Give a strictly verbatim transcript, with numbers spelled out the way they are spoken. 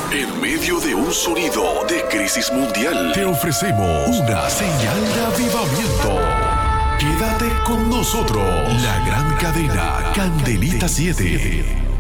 En medio de un sonido de crisis mundial, te ofrecemos una señal de avivamiento. Quédate con nosotros. La gran cadena Candelita siete.